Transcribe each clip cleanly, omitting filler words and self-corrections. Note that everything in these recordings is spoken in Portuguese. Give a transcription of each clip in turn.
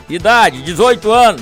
idade 18 anos.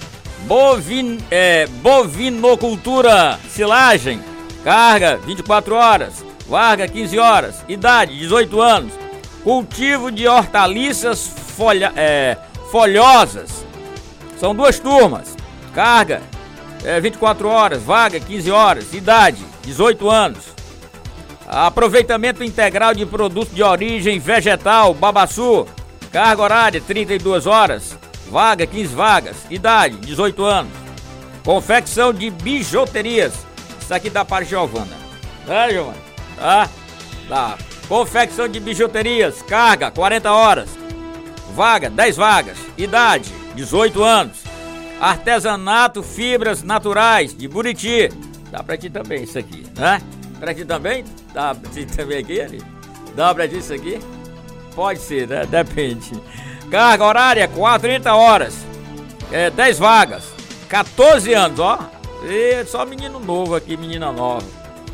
Bovinocultura, silagem, carga 24 horas, vaga 15 horas, idade 18 anos. Cultivo de hortaliças folhosas, são 2 turmas, carga 24 horas, vaga 15 horas, idade 18 anos. Aproveitamento integral de produtos de origem vegetal, babaçu, carga horária 32 horas, vaga 15 vagas, idade 18 anos. Confecção de bijuterias, isso aqui dá para Giovana, né, Giovana? Tá? Dá. Confecção de bijuterias, carga 40 horas, vaga 10 vagas, idade 18 anos. Artesanato, fibras naturais de Buriti, dá pra ti também isso aqui, né? Pra ti também? Dá pra ti também aqui, ali? Dá pra ti isso aqui? Pode ser, né? Depende. Carga horária 30 horas, 10 vagas, 14 anos, ó. E só menino novo aqui, menina nova.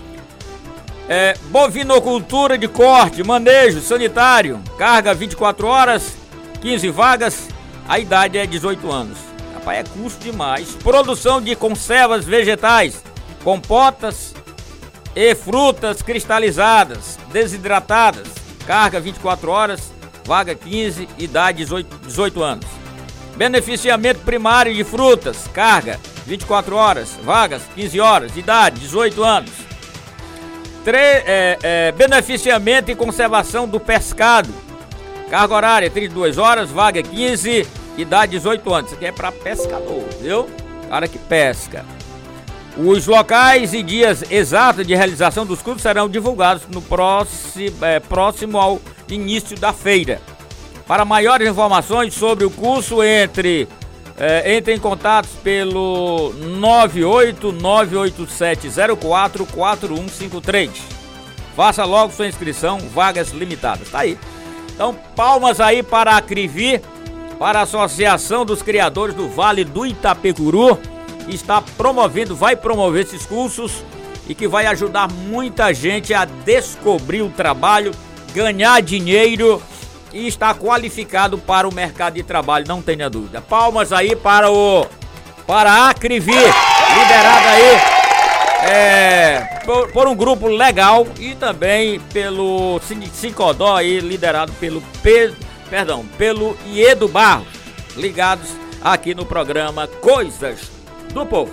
Bovinocultura de corte, manejo sanitário, carga 24 horas, 15 vagas, a idade é 18 anos. Rapaz, é custo demais. Produção de conservas vegetais, compotas e frutas cristalizadas, desidratadas, carga 24 horas, vaga 15, idade 18 anos. Beneficiamento primário de frutas, carga 24 horas, vagas 15 horas, idade 18 anos. Beneficiamento e conservação do pescado, carga horária 32 horas, vaga 15, idade 18 anos. Isso aqui é para pescador, viu? Cara que pesca. Os locais e dias exatos de realização dos cursos serão divulgados no próximo ao início da feira. Para maiores informações sobre o curso, entre em contato pelo 98987044153. Faça logo sua inscrição, vagas limitadas. Tá aí. Então, palmas aí para a Crivi, para a Associação dos Criadores do Vale do Itapecuru, que vai promover esses cursos e que vai ajudar muita gente a descobrir o trabalho, ganhar dinheiro e estar qualificado para o mercado de trabalho, não tenha dúvida. Palmas aí para a Crivi, liderada aí por um grupo legal, e também pelo Sincodó aí, liderado pelo Iedo Barros, ligados aqui no programa Coisas do Povo.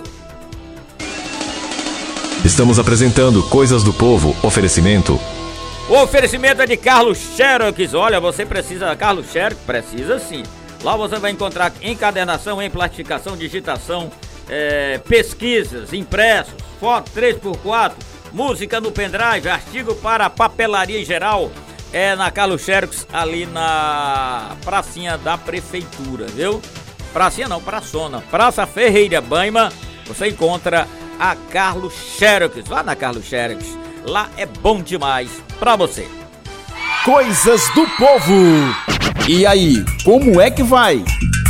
Estamos apresentando Coisas do Povo. Oferecimento. O oferecimento é de Carlos Xerox. Olha, você precisa, Carlos Xerox, precisa sim. Lá você vai encontrar encadernação, emplastificação, digitação, pesquisas, impressos, foto 3x4, música no pendrive, artigo para papelaria em geral. É na Carlos Xerox, ali na pracinha da prefeitura, viu? Pracinha não, praçona. Praça Ferreira Baima, você encontra a Carlos Xerox. Vá na Carlos Xerox, lá é bom demais pra você. Coisas do Povo. E aí, como é que vai?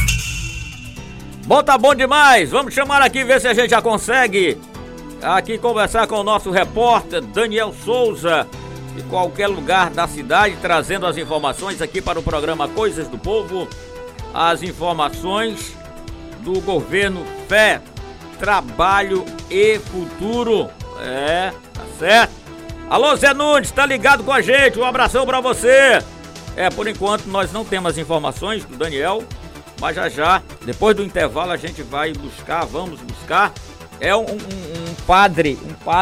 Bom, tá bom demais. Vamos chamar aqui, ver se a gente já consegue aqui conversar com o nosso repórter Daniel Souza, de qualquer lugar da cidade, trazendo as informações aqui para o programa Coisas do Povo. As informações do governo Fé, Trabalho e Futuro. Tá certo? Alô, Zé Nunes, tá ligado com a gente? Um abração pra você. Por enquanto nós não temos informações do Daniel, mas já, depois do intervalo a gente vamos buscar. É um padre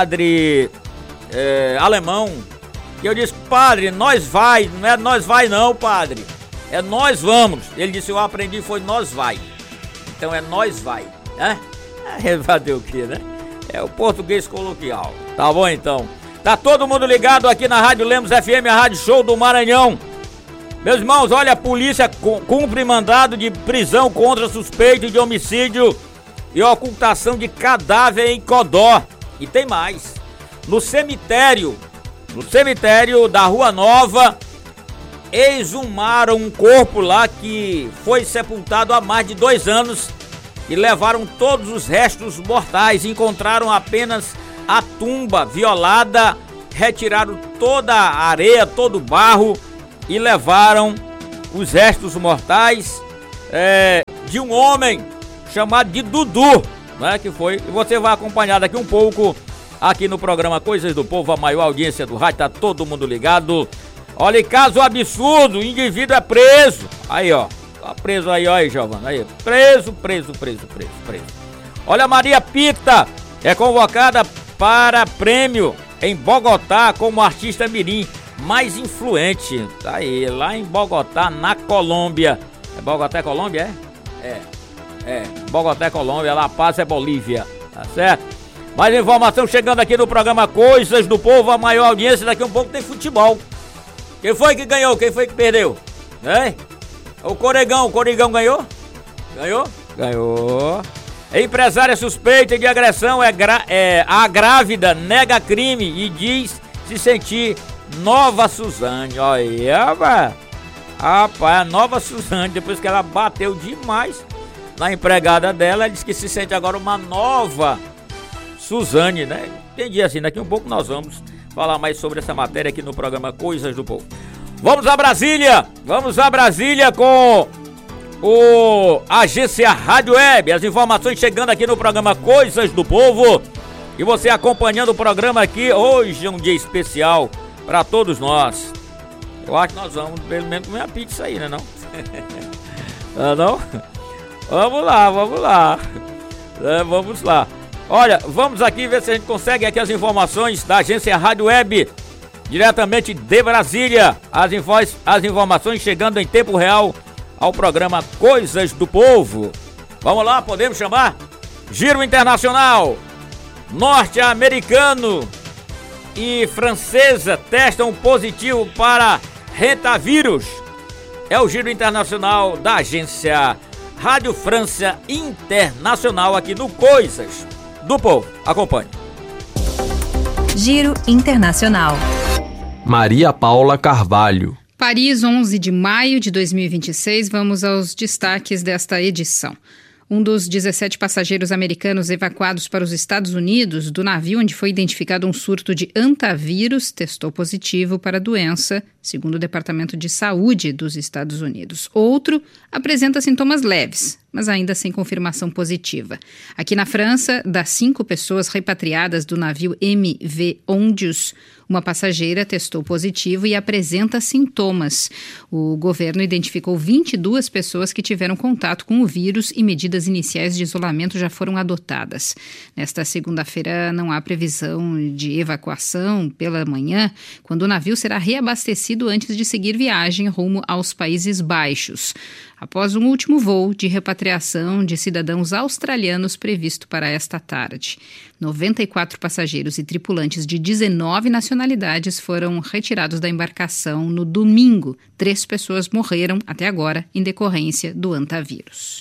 alemão, que eu disse: padre, nós vai, não é nós vai não, padre. É nós vamos. Ele disse: eu aprendi, foi nós vai. Então é nós vai, né? Fazer o quê, né? É o português coloquial. Tá bom então. Tá todo mundo ligado aqui na Rádio Lemos FM, a Rádio Show do Maranhão. Meus irmãos, olha, a polícia cumpre mandado de prisão contra suspeito de homicídio e ocultação de cadáver em Codó. E tem mais. No cemitério da Rua Nova, exumaram um corpo lá que foi sepultado há mais de 2 anos e levaram todos os restos mortais. Encontraram apenas a tumba violada, retiraram toda a areia, todo o barro e levaram os restos mortais. de um homem chamado de Dudu, né, que foi, e você vai acompanhar daqui um pouco aqui no programa Coisas do Povo, a maior audiência do rádio, tá todo mundo ligado. Olha, caso absurdo, o indivíduo é preso. Aí, ó, tá preso aí, ó, aí, Giovana, aí, preso. Olha, Maria Pita é convocada para prêmio em Bogotá como artista mirim mais influente. Tá aí, lá em Bogotá, na Colômbia. Bogotá é Colômbia, Bogotá é Colômbia, La Paz é Bolívia, tá certo? Mais informação chegando aqui no programa Coisas do Povo, a maior audiência. Daqui a um pouco tem futebol. Quem foi que ganhou? Quem foi que perdeu? O Corigão ganhou? Ganhou. Empresária suspeita de agressão a grávida nega crime e diz se sentir Nova Suzane. Olha, rapaz, a Nova Suzane, depois que ela bateu demais na empregada dela, diz que se sente agora uma nova Suzane, né? Entendi assim, daqui um pouco nós vamos falar mais sobre essa matéria aqui no programa Coisas do Povo. Vamos a Brasília com o Agência Rádio Web. As informações chegando aqui no programa Coisas do Povo. E você acompanhando o programa aqui. Hoje é um dia especial para todos nós. Eu acho que nós vamos pelo menos comer a pizza aí, né não? Não? Vamos lá. Olha, vamos aqui ver se a gente consegue aqui as informações da Agência Rádio Web, diretamente de Brasília. As informações chegando em tempo real ao programa Coisas do Povo. Vamos lá, podemos chamar? Giro internacional. Norte-americano e francesa testam positivo para rentavírus. É o giro internacional da Agência Rádio França Internacional aqui no Coisas do Povo. Acompanhe. Giro internacional. Maria Paula Carvalho. Paris, 11 de maio de 2026. Vamos aos destaques desta edição. Um dos 17 passageiros americanos evacuados para os Estados Unidos do navio onde foi identificado um surto de hantavírus testou positivo para a doença, segundo o Departamento de Saúde dos Estados Unidos. Outro apresenta sintomas leves, mas ainda sem confirmação positiva. Aqui na França, das 5 pessoas repatriadas do navio MV Ondius, uma passageira testou positivo e apresenta sintomas. O governo identificou 22 pessoas que tiveram contato com o vírus e medidas iniciais de isolamento já foram adotadas. Nesta segunda-feira não há previsão de evacuação pela manhã, quando o navio será reabastecido antes de seguir viagem rumo aos Países Baixos, após um último voo de repatriação de cidadãos australianos previsto para esta tarde. 94 passageiros e tripulantes de 19 nacionalidades foram retirados da embarcação no domingo. 3 pessoas morreram até agora em decorrência do hantavírus.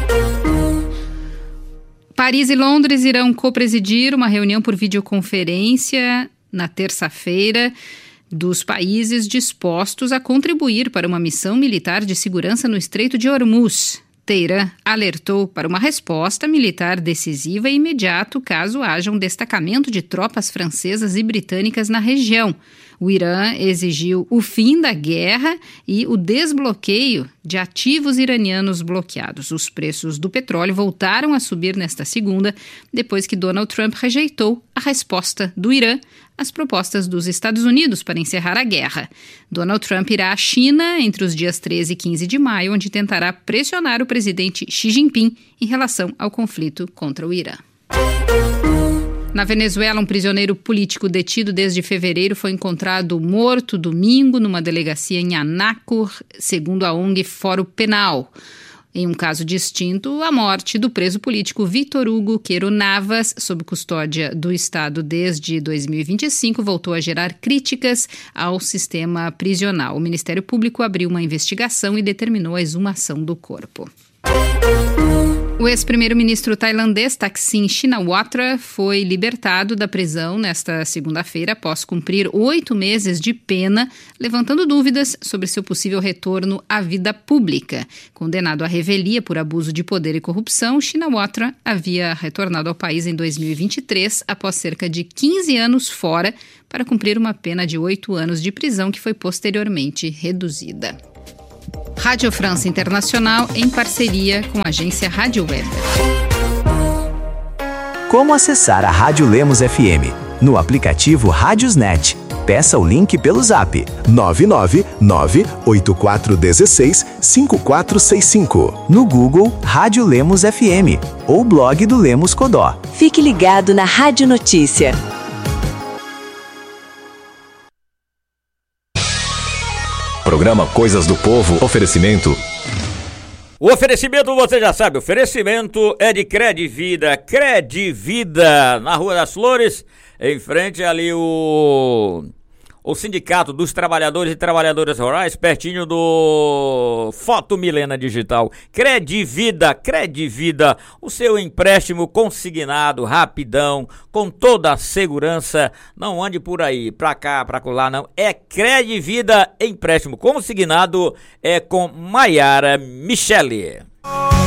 Paris e Londres irão copresidir uma reunião por videoconferência na terça-feira dos países dispostos a contribuir para uma missão militar de segurança no Estreito de Hormuz. Teherã alertou para uma resposta militar decisiva e imediata caso haja um destacamento de tropas francesas e britânicas na região. O Irã exigiu o fim da guerra e o desbloqueio de ativos iranianos bloqueados. Os preços do petróleo voltaram a subir nesta segunda, depois que Donald Trump rejeitou a resposta do Irã às propostas dos Estados Unidos para encerrar a guerra. Donald Trump irá à China entre os dias 13 e 15 de maio, onde tentará pressionar o presidente Xi Jinping em relação ao conflito contra o Irã. Na Venezuela, um prisioneiro político detido desde fevereiro foi encontrado morto domingo numa delegacia em Anaco, segundo a ONG Fórum Penal. Em um caso distinto, a morte do preso político Vítor Hugo Quero Navas, sob custódia do Estado desde 2025, voltou a gerar críticas ao sistema prisional. O Ministério Público abriu uma investigação e determinou a exumação do corpo. O ex-primeiro-ministro tailandês Thaksin Shinawatra foi libertado da prisão nesta segunda-feira após cumprir 8 meses de pena, levantando dúvidas sobre seu possível retorno à vida pública. Condenado à revelia por abuso de poder e corrupção, Shinawatra havia retornado ao país em 2023 após cerca de 15 anos fora para cumprir uma pena de 8 anos de prisão que foi posteriormente reduzida. Rádio França Internacional em parceria com a agência Rádio Web. Como acessar a Rádio Lemos FM? No aplicativo Rádiosnet. Peça o link pelo zap 999-8416-5465. No Google, Rádio Lemos FM ou blog do Lemos Codó. Fique ligado na Rádio Notícia. Programa Coisas do Povo. Oferecimento. O oferecimento, você já sabe, o oferecimento é de Credivida. Credivida, na Rua das Flores, em frente ali o Sindicato dos Trabalhadores e Trabalhadoras Rurais, pertinho do Foto Milena Digital. Credivida, o seu empréstimo consignado, rapidão, com toda a segurança. Não ande por aí, pra cá, pra lá, não. É Credivida, empréstimo consignado, é com Maiara Michele.